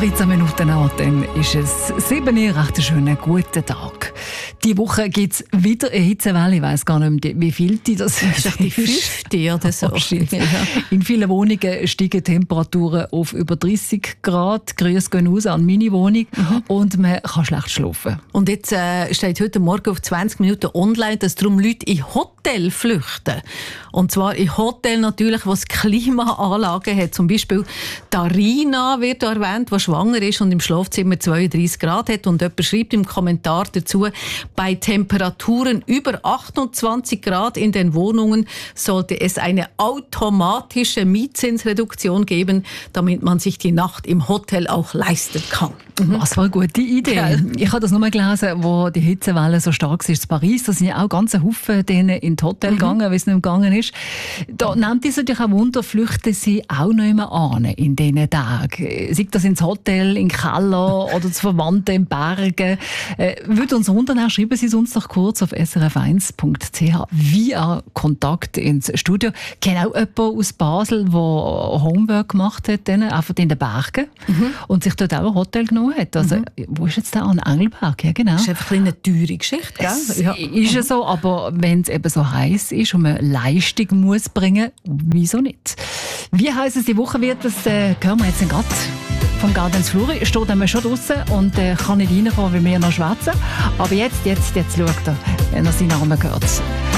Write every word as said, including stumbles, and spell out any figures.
dreizehn Minuten an, dann ist es sieben Uhr, recht einen schönen guten Tag. Diese Woche gibt es wieder eine Hitzewelle. Ich weiss gar nicht mehr, wie viel die das ist. Ist die fünfte oder so? Oh, ja. In vielen Wohnungen steigen Temperaturen auf über dreißig Grad. Grüße gehen raus an meine Wohnung. Mhm. Und man kann schlecht schlafen. Und jetzt äh, steht heute Morgen auf zwanzig Minuten online, dass darum Leute in Hotel flüchten. Und zwar in Hotel natürlich, wo es Klimaanlagen hat. Zum Beispiel Darina wird erwähnt, die schwanger ist und im Schlafzimmer zweiunddreißig Grad hat. Und jemand schreibt im Kommentar dazu, bei Temperaturen über achtundzwanzig Grad in den Wohnungen sollte es eine automatische Mietzinsreduktion geben, damit man sich die Nacht im Hotel auch leisten kann. Mhm. Was für eine gute Idee. Ja. Ich habe das nur mal gelesen, wo die Hitzewelle so stark ist in Paris. Da sind ja auch ganz Haufen denen in das Hotel mhm. gegangen, wie es nicht gegangen ist. Da nimmt es natürlich auch Wunder, flüchten sie auch nicht mehr an in diesen Tagen. Sei das ins Hotel, in den Keller oder zu Verwandten in Bergen. Äh, würde uns wundern, schreiben Sie es uns doch kurz auf s r f eins punkt c h via Kontakt ins Studio. Ich kenne auch jemanden aus Basel, der Homework gemacht hat, einfach in den Bergen mhm. und sich dort auch ein Hotel genommen hat. Also, mhm. wo ist jetzt der an Engelberg? Ja, genau. Das ist einfach eine teure Geschichte, gell? Es ja. ist ja so, aber wenn es eben so heiß ist und man Leistung muss bringen, wieso nicht? Wie heiß es die Woche wird, das äh, hören wir jetzt gerade vom Gardens Fluri. Steht einmal schon draussen und äh, kann nicht reinkommen, weil wir noch schwätzen. Aber jetzt, jetzt, jetzt schaut er, wenn er seinen Namen hört.